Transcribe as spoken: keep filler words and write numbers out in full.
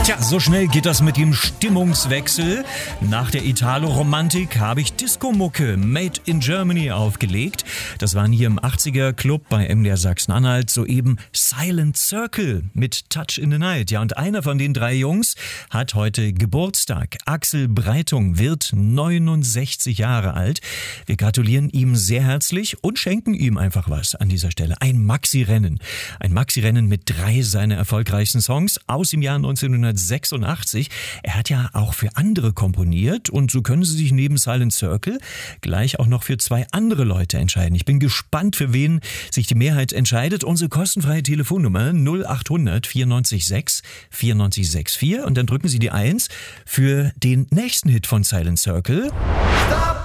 Tja, so schnell geht das mit dem Stimmungswechsel. Nach der Italo-Romantik habe ich Disco-Mucke Made in Germany aufgelegt. Das waren hier im achtziger Club bei M D R Sachsen-Anhalt soeben Silent Circle mit Touch in the Night. Ja, und einer von den drei Jungs hat heute Geburtstag. Axel Breitung wird neunundsechzig Jahre alt. Wir gratulieren ihm sehr herzlich und schenken ihm einfach was an dieser Stelle. Ein Maxi-Rennen. Ein Maxi-Rennen mit drei seiner erfolgreichsten Songs aus dem Jahr neunzehnhundertsechsundachtzig. Er hat ja auch für andere komponiert und so können Sie sich neben Silent Circle gleich auch noch für zwei andere Leute entscheiden. Ich bin gespannt, für wen sich die Mehrheit entscheidet. Unsere kostenfreie Telefonnummer null achthundert vierundneunzig sechs vierundneunzig sechs vier und dann drücken Sie die eins für den nächsten Hit von Silent Circle. Stop!